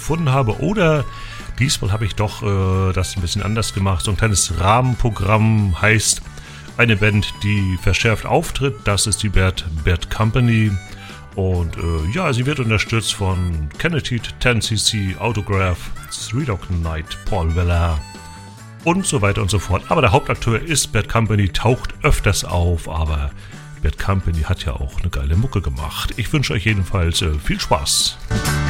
gefunden habe. Oder diesmal habe ich doch das ein bisschen anders gemacht. So ein kleines Rahmenprogramm heißt eine Band, die verschärft auftritt. Das ist die Bad Company. Und sie wird unterstützt von Kennedy, 10cc, Autograph, Three Dog Night, Paul Weller und so weiter und so fort. Aber der Hauptakteur ist Bad Company, taucht öfters auf, aber Bad Company hat ja auch eine geile Mucke gemacht. Ich wünsche euch jedenfalls viel Spaß.